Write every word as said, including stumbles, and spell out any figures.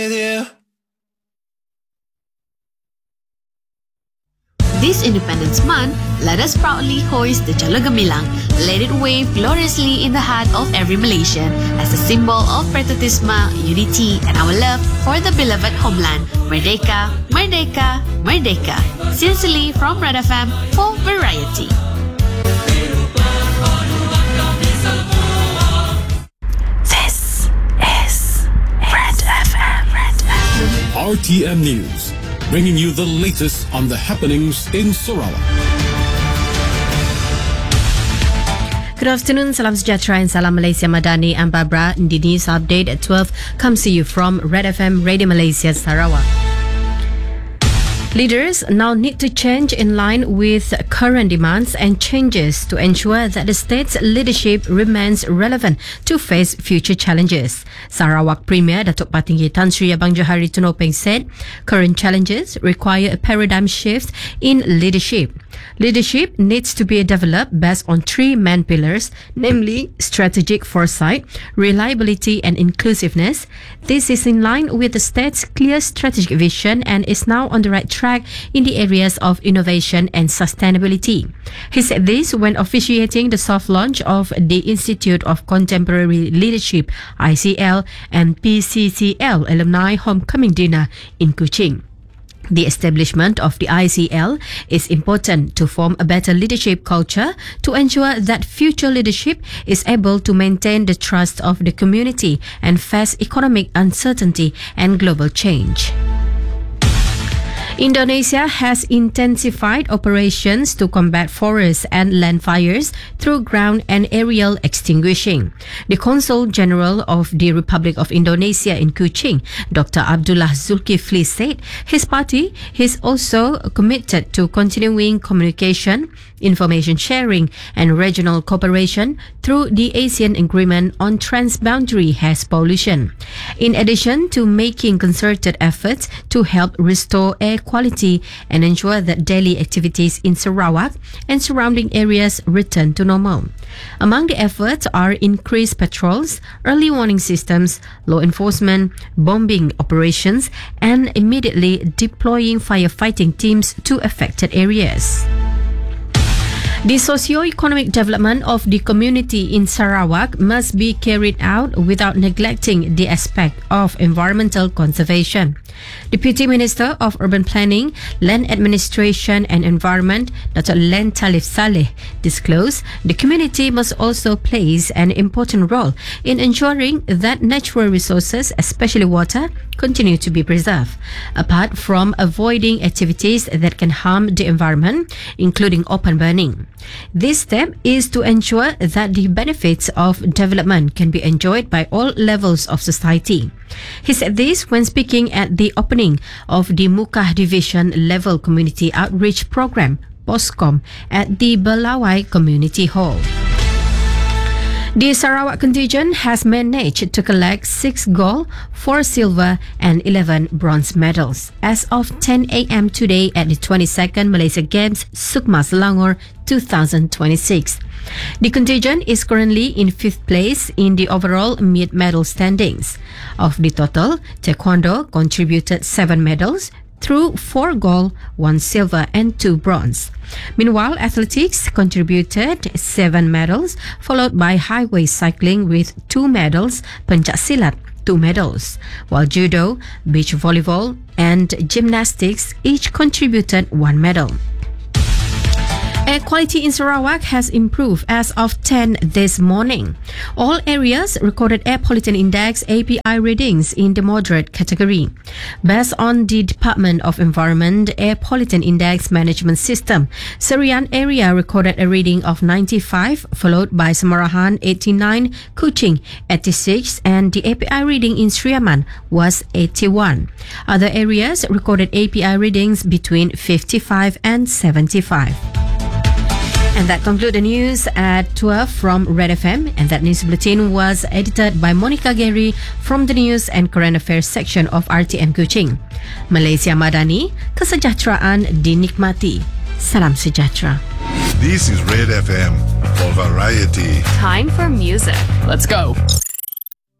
This Independence Month, let us proudly hoist the Jala Gemilang, let it wave gloriously in the heart of every Malaysian as a symbol of patriotism, unity, and our love for the beloved homeland. Merdeka, Merdeka, Merdeka. Sincerely from Red F M for Variety. This is Red F M. Red F M. R T M News, bringing you the latest on the happenings in Sarawak. Good afternoon, salam sejahtera and salam Malaysia Madani. I'm Barbara. The news update at twelve comes to you from Red F M Radio Malaysia Sarawak. Leaders now need to change in line with current demands and changes to ensure that the state's leadership remains relevant to face future challenges. Sarawak Premier Datuk Patinggi Tan Sri Abang Johari Tunopeng said current challenges require a paradigm shift in leadership. Leadership needs to be developed based on three main pillars, namely strategic foresight, reliability and inclusiveness. This is in line with the state's clear strategic vision and is now on the right track in the areas of innovation and sustainability. He said this when officiating the soft launch of the Institute of Contemporary Leadership I C L and P C C L Alumni Homecoming Dinner in Kuching. The establishment of the I C L is important to form a better leadership culture to ensure that future leadership is able to maintain the trust of the community and face economic uncertainty and global change. Indonesia has intensified operations to combat forest and land fires through ground and aerial extinguishing. The Consul General of the Republic of Indonesia in Kuching, Doctor Abdullah Zulkifli, said his party is also committed to continuing communication, information sharing and regional cooperation through the ASEAN Agreement on Transboundary Haze Pollution. In addition to making concerted efforts to help restore air quality and ensure that daily activities in Sarawak and surrounding areas return to normal. Among the efforts are increased patrols, early warning systems, law enforcement, bombing operations, and immediately deploying firefighting teams to affected areas. The socio-economic development of the community in Sarawak must be carried out without neglecting the aspect of environmental conservation. Deputy Minister of Urban Planning, Land Administration and Environment, Doctor Len Talif Saleh, disclosed the community must also play an important role in ensuring that natural resources, especially water, continue to be preserved, apart from avoiding activities that can harm the environment, including open burning. This step is to ensure that the benefits of development can be enjoyed by all levels of society. He said this when speaking at the opening of the Mukah Division Level Community Outreach Program, POSCOM, at the Belawai Community Hall. The Sarawak contingent has managed to collect six gold, four silver and eleven bronze medals as of ten a m today at the twenty-second Malaysia Games, Sukma Selangor twenty twenty-six. The contingent is currently in fifth place in the overall mid-medal standings. Of the total, Taekwondo contributed seven medals, through four gold, one silver and two bronze. Meanwhile, athletics contributed seven medals, followed by highway cycling with two medals, pencak silat two medals, while judo, beach volleyball and gymnastics each contributed one medal. Air quality in Sarawak has improved as of ten this morning. All areas recorded air pollutant index A P I readings in the moderate category. Based on the Department of Environment Air Pollutant Index Management System, Serian area recorded a reading of ninety-five, followed by Samarahan eighty-nine, Kuching eighty-six, and the A P I reading in Sriaman was eighty-one. Other areas recorded A P I readings between fifty-five and seventy-five. And that concludes the news at twelve from Red F M. And that news bulletin was edited by Monica Gary from the News and Current Affairs section of R T M Kuching. Malaysia Madani, kesejahteraan dinikmati. Salam sejahtera. This is Red F M for Variety. Time for music. Let's go.